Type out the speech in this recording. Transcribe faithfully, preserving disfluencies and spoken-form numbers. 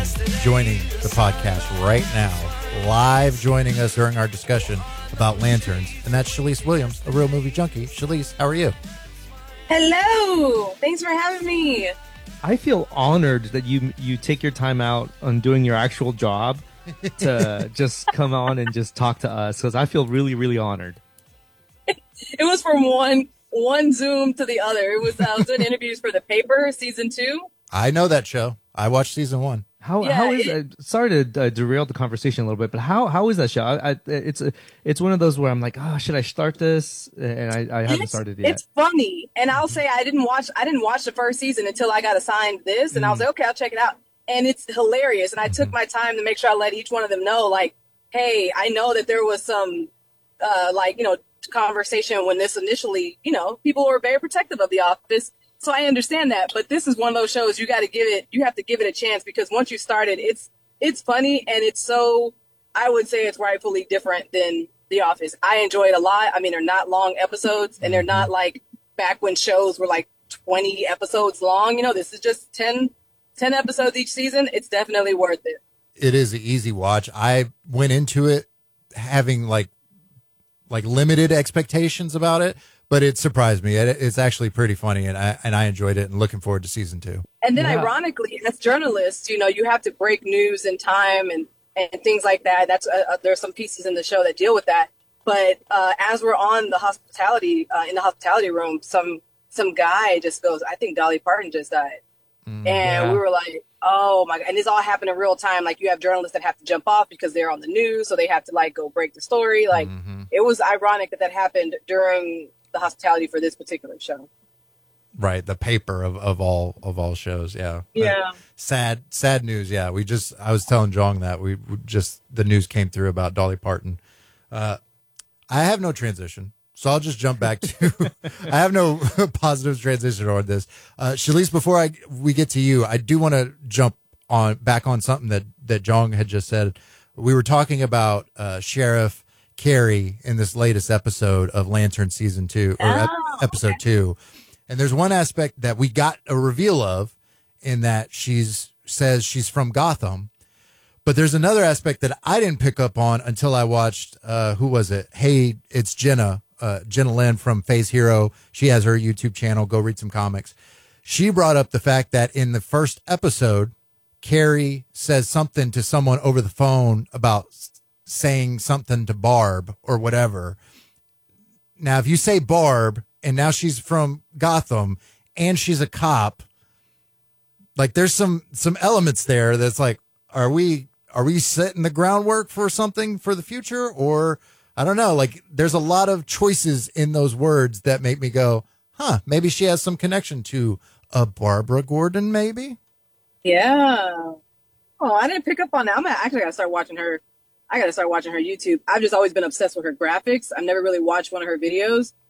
joining the podcast right now, live joining us during our discussion about Lanterns, and that's Shalise Williams, a real movie junkie. Shalise, how are you? Hello. Thanks for having me. I feel honored that you you take your time out on doing your actual job to just come on and just talk to us, because I feel really, really honored. It was from one one Zoom to the other. It was I was doing interviews for The Paper, season two. I know that show. I watched season one. How Yeah, how is it- uh, sorry to uh, derail the conversation a little bit, but how how is that show? I, I, it's a, it's one of those where I'm like, oh, should I start this? And I, I haven't It's, started yet. it's funny, and I'll say I didn't watch I didn't watch the first season until I got assigned this, and I was like, okay, I'll check it out, and it's hilarious. And I took my time to make sure I let each one of them know, like, hey, I know that there was some, uh, like you know, conversation when this initially, you know, people were very protective of The Office. So I understand that, but this is one of those shows you got to give it, you have to give it a chance, because once you start it, it's, it's funny, and it's so, I would say it's rightfully different than The Office. I enjoy it a lot. I mean, they're not long episodes, and they're not like back when shows were like twenty episodes long. You know, this is just ten, ten episodes each season. It's definitely worth it. It is an easy watch. I went into it having like, like limited expectations about it, but it surprised me. It, it's actually pretty funny, and I and I enjoyed it, and looking forward to season two. And then Yeah. ironically, as journalists, you know, you have to break news in time and, and things like that. That's uh, uh, there's some pieces in the show that deal with that. But uh, as we're on the hospitality, uh, in the hospitality room, some some guy just goes, I think Dolly Parton just died. Mm, and yeah. we were like, oh my God. And this all happened in real time. Like, you have journalists that have to jump off because they're on the news. So they have to like go break the story. Like, mm-hmm. it was ironic that that happened during the hospitality for this particular show. Right, the paper of, of all of all shows, yeah. Yeah. Uh, sad sad news, yeah. We just I was telling Jong that we, we just the news came through about Dolly Parton. Uh, I have no transition, so I'll just jump back to. I have no positive transition on this. Uh, Shalise, before I we get to you, I do want to jump on back on something that that Jong had just said. We were talking about uh, Sheriff Carrie in this latest episode of Lantern season two or ep- Oh, episode okay. two. And there's one aspect that we got a reveal of in that she's says she's from Gotham. But there's another aspect that I didn't pick up on until I watched, uh, who was it? Hey, it's Jenna, uh, Jenna Lynn from Phase Hero. She has her YouTube channel. Go read some comics. She brought up the fact that in the first episode, Carrie says something to someone over the phone about s- saying something to Barb or whatever. Now, if you say Barb, and now she's from Gotham, and she's a cop, like there's some some elements there that's like, are we are we setting the groundwork for something for the future? Or I don't know, like there's a lot of choices in those words that make me go, huh, maybe she has some connection to a Barbara Gordon, maybe? Yeah. Oh, I didn't pick up on that. I'm gonna, actually got to start watching her. I got to start watching her YouTube. I've just always been obsessed with her graphics. I've never really watched one of her videos.